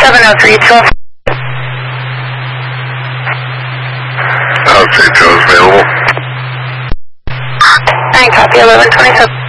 703, 12. I'll say Joe's available. I copy 1127.